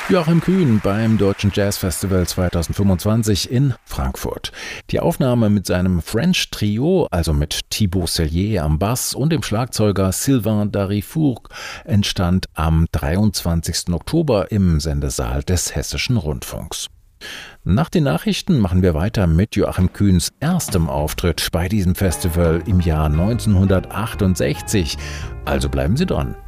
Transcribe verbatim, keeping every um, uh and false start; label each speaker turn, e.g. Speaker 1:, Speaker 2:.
Speaker 1: Joachim Kühn beim Deutschen Jazz Festival zweitausendfünfundzwanzig in Frankfurt. Die Aufnahme mit seinem French Trio, also mit Thibaut Sellier am Bass und dem Schlagzeuger Sylvain Darifour, entstand am dreiundzwanzigsten Oktober im Sendesaal des Hessischen Rundfunks. Nach den Nachrichten machen wir weiter mit Joachim Kühns erstem Auftritt bei diesem Festival im Jahr neunzehnhundertachtundsechzig. Also bleiben Sie dran.